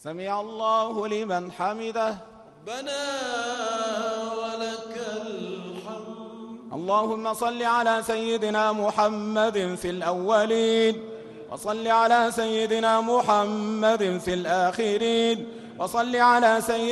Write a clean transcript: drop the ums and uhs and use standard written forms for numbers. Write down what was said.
سمع الله لمن حمده. ربنا ولك الحمد. اللهم صل على سيدنا محمد في الأولين، وصل على سيدنا محمد في الآخرين، وصل على سيدنا